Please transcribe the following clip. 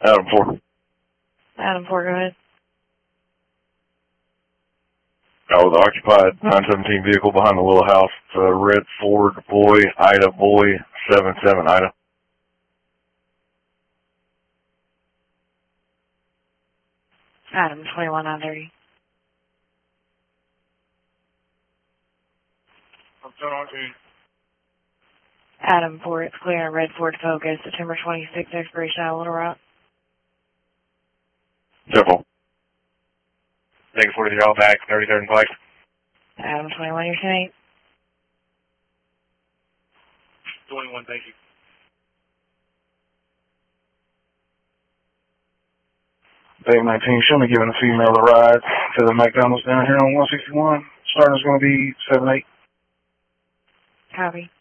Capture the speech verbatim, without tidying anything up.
Adam four. Adam four, go ahead. I was occupied nine seventeen vehicle behind the Willow House. It's a red Ford Boy, Ida Boy, seven seven Ida. Adam twenty-one nine thirty. I'm turning on to Adam four, it's clear on red Ford Focus, September twenty-sixth, expiration out of Little Rock. Simple. Negative forty-three, all back, thirty-third and Pike. Adam twenty-one, your ten eight. twenty-one, thank you. Bay nineteen, show me giving a female a ride to the McDonald's down here on one sixty-one. Starting's going to be seven eight. Copy.